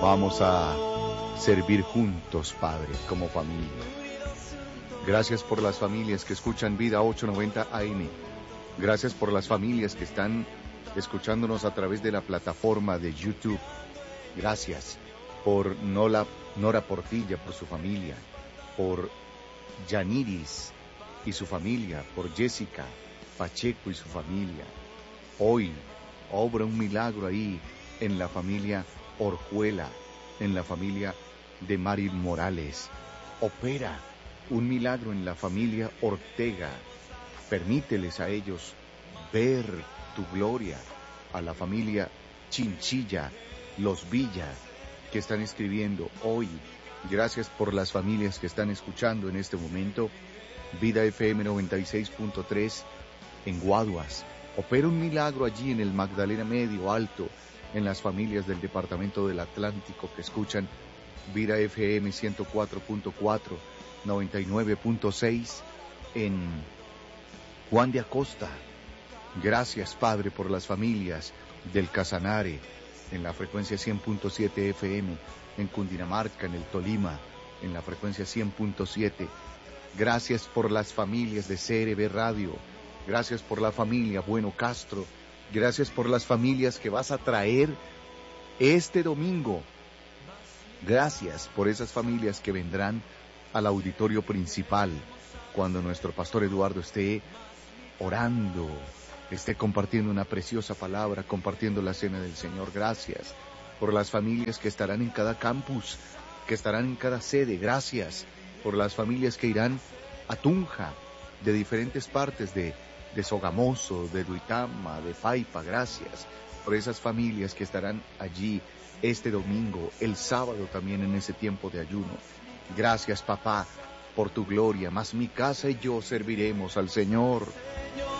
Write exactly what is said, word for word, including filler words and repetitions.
Vamos a servir juntos, Padre, como familia. Gracias por las familias que escuchan Vida ochocientos noventa A M. Gracias por las familias que están escuchándonos a través de la plataforma de YouTube. Gracias por Nola, Nora Portilla, por su familia, por Yaniris y su familia, por Jessica Pacheco y su familia. Hoy obra un milagro ahí en la familia Orjuela, en la familia de Mari Morales. Opera un milagro en la familia Ortega. Permíteles a ellos ver tu gloria. A la familia Chinchilla, Los Villa, que están escribiendo hoy. Gracias por las familias que están escuchando en este momento. Vida F M noventa y seis punto tres en Guaduas. Opera un milagro allí en el Magdalena Medio Alto, en las familias del Departamento del Atlántico que escuchan Vida F M ciento cuatro punto cuatro, noventa y nueve punto seis en Juan de Acosta. Gracias, Padre, por las familias del Casanare, en la frecuencia cien punto siete F M, en Cundinamarca, en el Tolima, en la frecuencia cien punto siete. Gracias por las familias de C R B Radio. Gracias por la familia Bueno Castro. Gracias por las familias que vas a traer este domingo. Gracias por esas familias que vendrán al auditorio principal cuando nuestro pastor Eduardo esté orando, esté compartiendo una preciosa palabra, compartiendo la cena del Señor. Gracias por las familias que estarán en cada campus, que estarán en cada sede. Gracias por las familias que irán a Tunja, de diferentes partes de, de Sogamoso, de Duitama, de Paipa. Gracias por esas familias que estarán allí este domingo, el sábado también en ese tiempo de ayuno. Gracias, papá, por tu gloria, mas mi casa y yo serviremos al Señor.